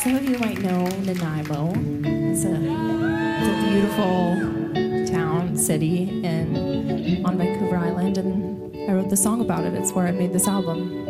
Some of you might know Nanaimo. It's a beautiful town, city on Vancouver Island, and I wrote the song about it. It's where I made this album.